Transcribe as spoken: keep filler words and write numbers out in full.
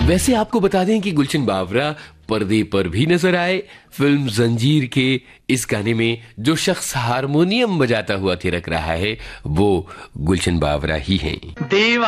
वैसे आपको बता दें कि गुलशन बावरा पर्दे पर भी नजर आए। फिल्म जंजीर के इस गाने में जो शख्स हारमोनियम बजाता हुआ थिरक रहा है वो गुलशन बावरा ही है। देवा